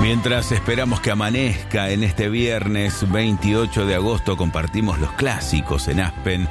Mientras esperamos que amanezca en este viernes 28 de agosto, compartimos los clásicos en Aspen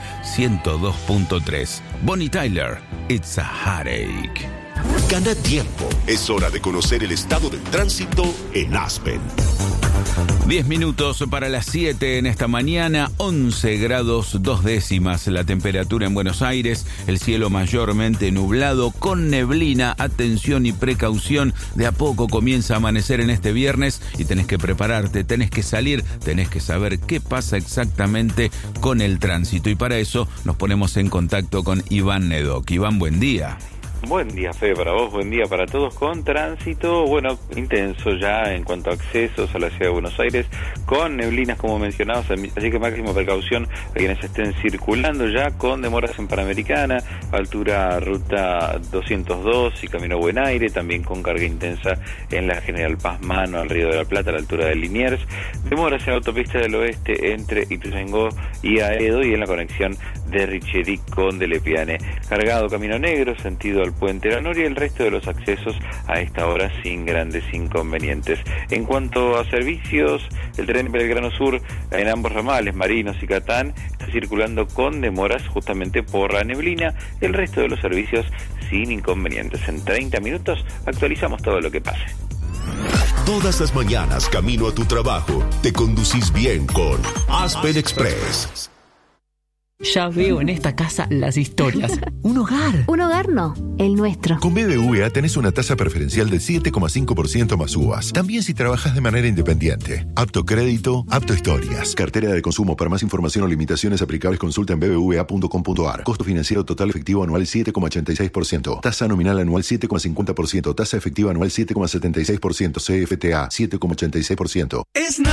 102.3. Bonnie Tyler, It's a Heartache. Gana tiempo. Es hora de conocer el estado del tránsito en Aspen. 10 minutos para las 7 en esta mañana, 11 grados 2 décimas la temperatura en Buenos Aires, el cielo mayormente nublado con neblina. Atención y precaución, de a poco comienza a amanecer en este viernes y tenés que prepararte, tenés que salir, tenés que saber qué pasa exactamente con el tránsito, y para eso nos ponemos en contacto con Iván Nedoc. Iván, buen día. Buen día, Fede, para vos, buen día para todos, con tránsito, bueno, intenso ya en cuanto a accesos a la ciudad de Buenos Aires, con neblinas como mencionabas, así que máxima precaución a quienes estén circulando ya, con demoras en Panamericana, altura ruta 202 y camino Buen Aire, también con carga intensa en la General Paz Mano, al Río de la Plata, a la altura de Liniers, demoras en la autopista del oeste entre Ituzaingó y Aedo, y en la conexión de Richeri con de Lepiane, cargado Camino Negro, sentido al Puente La Noria, y el resto de los accesos a esta hora sin grandes inconvenientes. En cuanto a servicios, el tren Belgrano Sur en ambos ramales, Marinos y Catán, está circulando con demoras justamente por la neblina. El resto de los servicios sin inconvenientes. En 30 minutos actualizamos todo lo que pase. Todas las mañanas, camino a tu trabajo, te conducís bien con Aspen Express. Ya veo en esta casa las historias. Un hogar. Un hogar no, el nuestro. Con BBVA tenés una tasa preferencial del 7,5% más uvas. También si trabajas de manera independiente. Apto crédito, apto historias. Cartera de consumo. Para más información o limitaciones aplicables, consulta en bbva.com.ar. Costo financiero total efectivo anual 7,86%. Tasa nominal anual 7,50%. Tasa efectiva anual 7,76%. CFTA 7,86%.